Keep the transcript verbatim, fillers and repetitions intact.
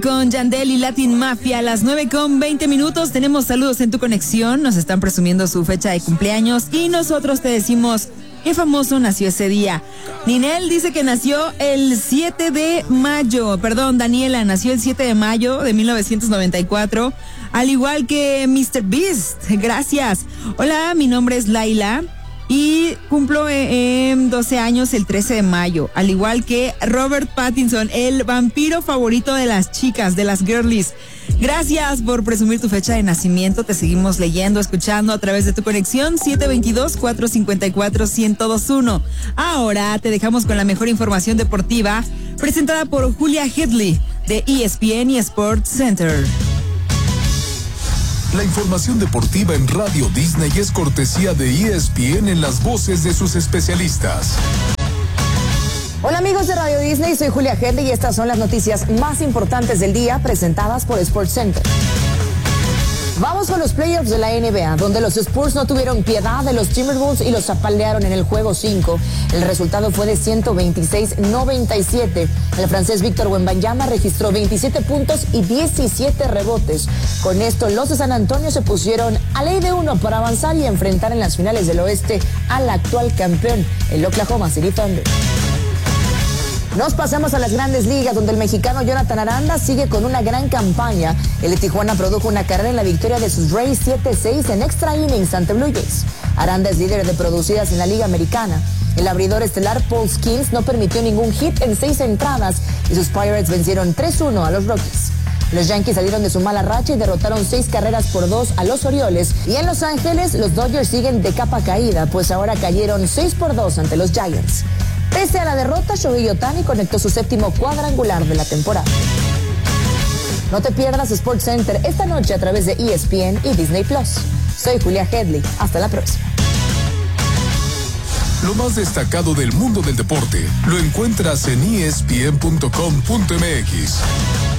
Con Yandel y Latin Mafia a las nueve con veinte minutos. Tenemos saludos en tu conexión. Nos están presumiendo su fecha de cumpleaños y nosotros te decimos qué famoso nació ese día. Ninel dice que nació el siete de mayo. Perdón, Daniela nació el siete de mayo de mil novecientos noventa y cuatro. Al igual que mister Beast. Gracias. Hola, mi nombre es Laila. Y cumplo eh, doce años el trece de mayo, al igual que Robert Pattinson, el vampiro favorito de las chicas, de las girlies. Gracias por presumir tu fecha de nacimiento. Te seguimos leyendo, escuchando a través de tu conexión siete dos dos, cuatro cinco cuatro, uno cero dos uno. Ahora te dejamos con la mejor información deportiva presentada por Julia Headley de E S P N y Sports Center. La información deportiva en Radio Disney es cortesía de E S P N en las voces de sus especialistas. Hola amigos de Radio Disney, soy Julia Headley y estas son las noticias más importantes del día presentadas por Sports Center. Vamos con los playoffs de la N B A, donde los Spurs no tuvieron piedad de los Timberwolves y los apalearon en el juego cinco. El resultado fue de ciento veintiséis a noventa y siete. El francés Víctor Wembanyama registró veintisiete puntos y diecisiete rebotes. Con esto, los de San Antonio se pusieron a ley de uno para avanzar y enfrentar en las finales del oeste al actual campeón, el Oklahoma City Thunder. Nos pasamos a las grandes ligas, donde el mexicano Jonathan Aranda sigue con una gran campaña. El de Tijuana produjo una carrera en la victoria de sus Rays siete seis en extra innings ante Blue Jays. Aranda es líder de producidas en la Liga Americana. El abridor estelar Paul Skeens no permitió ningún hit en seis entradas y sus Pirates vencieron tres uno a los Rockies. Los Yankees salieron de su mala racha y derrotaron seis carreras por dos a los Orioles. Y en Los Ángeles, los Dodgers siguen de capa caída, pues ahora cayeron seis por dos ante los Giants. Pese a la derrota, Shohei Ohtani conectó su séptimo cuadrangular de la temporada. No te pierdas Sports Center esta noche a través de E S P N y Disney Plus. Soy Julia Headley. Hasta la próxima. Lo más destacado del mundo del deporte lo encuentras en E S P N punto com punto M X.